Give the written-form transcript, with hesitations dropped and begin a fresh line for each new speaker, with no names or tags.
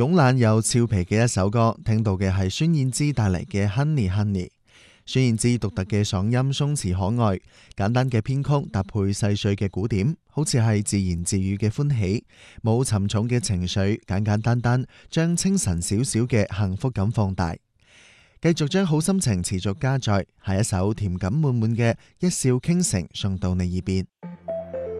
慵懶又俏皮嘅一首歌，聽到嘅係孫燕姿帶嚟嘅 Honey Honey。孫燕姿獨特嘅嗓音鬆弛可愛，簡單嘅編曲搭配細碎嘅鼓點，好似係自言自語嘅歡喜，冇沉重嘅情緒，簡簡單單將清晨少少嘅幸福感放大。繼續將好心情持續加載，下一首甜感滿滿嘅一笑傾城送到你耳邊。